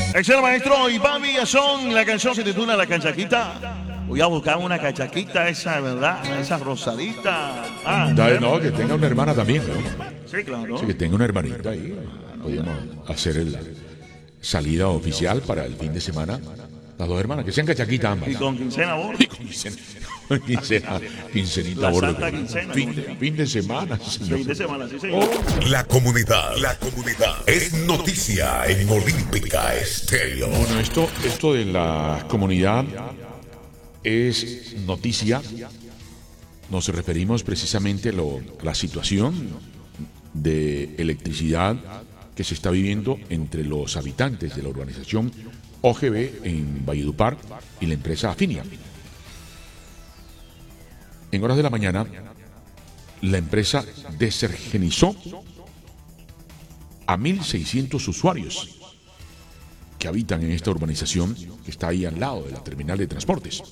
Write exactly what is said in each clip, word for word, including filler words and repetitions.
Excelente, maestro. Iván Villazón, la canción se titula La Cachaquita. Voy a buscar una cachaquita esa, ¿verdad? Esa rosadita. Ah, Dale, no, que tenga una hermana también, ¿no? sí, claro. Sí, que tenga una hermanita ahí. Podríamos hacer la salida oficial para el fin de semana. Las dos hermanas, que sean cachaquitas ambas. Y con quincena a bordo. Y con quincena, con quincena, quincenita La a bordo. santa quincena, Fin, ¿cómo se llama? fin de semana. señor. Fin de semana, sí, señor. La comunidad, la comunidad es noticia en Olímpica Estéreo. Bueno, esto, esto de la comunidad es noticia. Nos referimos precisamente a lo- la situación de electricidad que se está viviendo entre los habitantes de la urbanización O G B en Valledupar y la empresa Afinia. En horas de la mañana, la empresa desergenizó a mil seiscientos usuarios que habitan en esta urbanización que está ahí al lado de la terminal de transportes.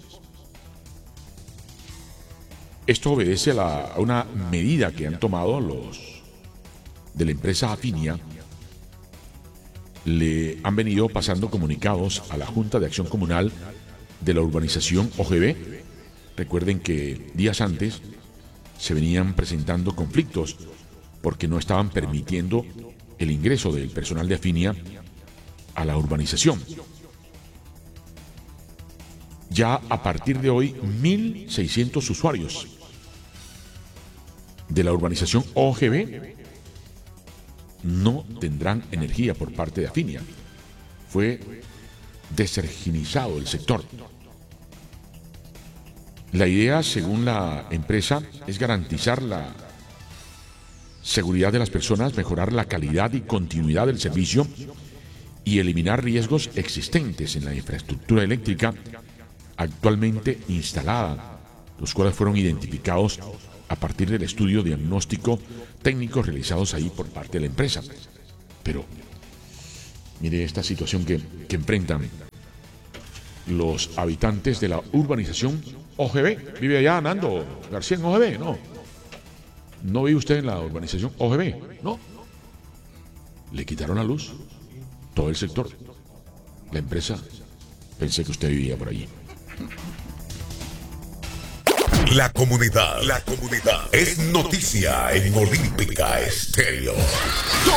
Esto obedece a, la- a una medida que han tomado los de la empresa Afinia. Le han venido pasando comunicados a la Junta de Acción Comunal de la urbanización O G B. Recuerden que días antes se venían presentando conflictos porque no estaban permitiendo el ingreso del personal de Afinia a la urbanización. Ya a partir de hoy, mil seiscientos usuarios de la urbanización O G B no tendrán energía por parte de Afinia. Fue deserginizado el sector. La idea, según la empresa, es garantizar la seguridad de las personas, mejorar la calidad y continuidad del servicio y eliminar riesgos existentes en la infraestructura eléctrica actualmente instalada, los cuales fueron identificados a partir del estudio diagnóstico técnicos realizados ahí por parte de la empresa. Pero mire esta situación que, que enfrentan los habitantes de la urbanización O G B. ¿Vive allá, Nando García, en O G B? No. ¿No vive usted en la urbanización O G B? No. Le quitaron la luz. Todo el sector. La empresa. Pensé que usted vivía por allí. La comunidad, la comunidad es noticia en Olímpica Estéreo.